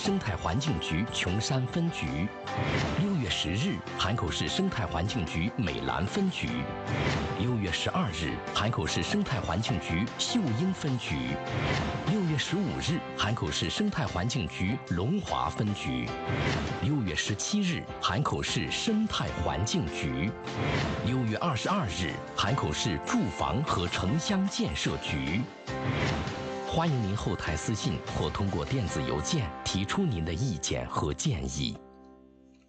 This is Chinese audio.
生态环境局琼山分局；6月10日，汉口市生态环境局美兰分局；6月12日，汉口市生态环境局秀英分局；6月15日，汉口市生态环境局龙华分局；6月17日，汉口市生态环境局；6月22日，汉口市住房和城乡建设局。欢迎您后台私信或通过电子邮件提出您的意见和建议。